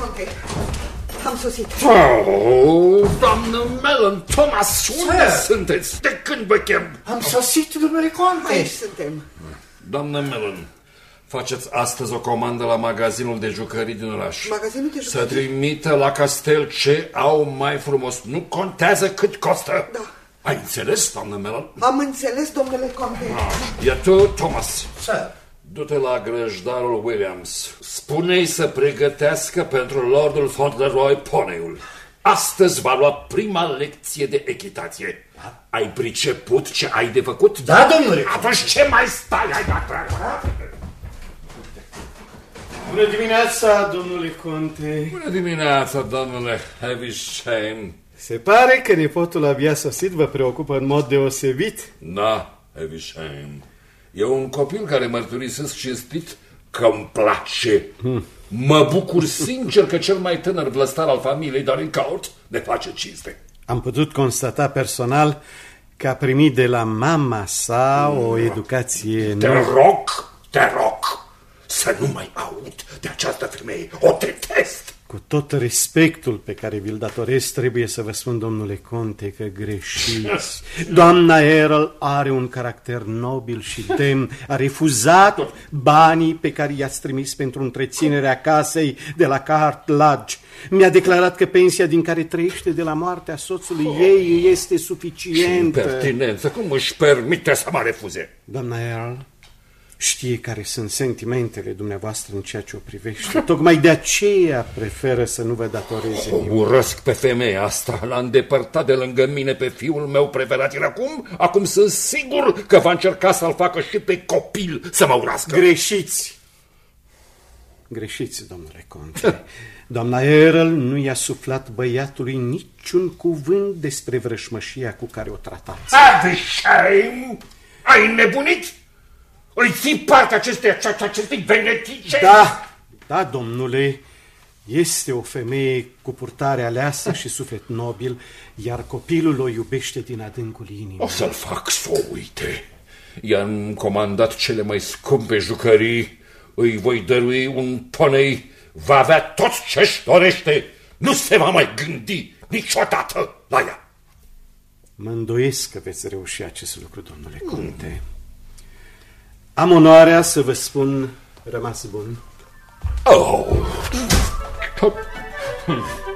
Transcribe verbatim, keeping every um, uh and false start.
conte, am sosit. Oh, doamnă Mellon, Thomas, unde sunteți? De când vă chem? Am sosit, domnule conte. Aici suntem. Doamnă Mellon, faceți astăzi o comandă la magazinul de jucării din oraș. Magazinul de jucării? Să trimită la castel ce au mai frumos. Nu contează cât costă. Da. Ai înțeles, doamnă Mellon? Am înțeles, domnule conte. Ah, iar tu, Thomas, Sir. du-te la grăjdarul Williams. Spune-i să pregătească pentru Lordul Fauntleroy poneiul. Astăzi va lua prima lecție de echitație. Da. Ai priceput ce ai de făcut? Da, domnule. Atunci ce mai stai? Hai, da, da. Bună dimineața, domnule conte. Bună dimineața, domnule Havisham. Se pare că nepotul abia sosit vă preocupă în mod deosebit. Da, Havisham. E un copil care mărturisesc cinstit că îmi place. Hmm. Mă bucur sincer că cel mai tânăr vlăstar al familiei Dorincourt ne face cinste. Am putut constata personal că a primit de la mama sa o educație... Te rog, te rog să nu mai aud de această femeie. O detest! Cu tot respectul pe care vi-l datorez, trebuie să vă spun, domnule conte, că greșiți. Doamna Earl are un caracter nobil și demn. A refuzat banii pe care i-ați trimis pentru întreținerea casei de la Cart Lodge. Mi-a declarat că pensia din care trăiește de la moartea soțului oh. ei este suficientă. Ce impertinență! Cum își permite să mă refuze? Doamna Earl știe care sunt sentimentele dumneavoastră în ceea ce o privește. Tocmai de aceea preferă să nu vă datoreze oh, urăsc pe femeia asta. L-a îndepărtat de lângă mine pe fiul meu preferat. Iar acum, acum sunt sigur că va încerca să-l facă și pe copil să mă urască. Greșiți! Greșiți, domnule conte. Doamna Earl nu i-a suflat băiatului niciun cuvânt despre vrășmășia cu care o tratați. Havisham! Ai nebunit? Îi ții partea acestei, acestei venetice? Da, da, domnule, este o femeie cu purtare aleasă și suflet nobil, iar copilul o iubește din adâncul inimii. O să-l fac să o uite. I-am comandat cele mai scumpe jucării, îi voi dărui un ponei, va avea tot ce-și dorește, nu se va mai gândi niciodată la ea. Mă îndoiesc că veți reuși acest lucru, domnule conte. Am onoarea să vă spun rămas bun. Oh.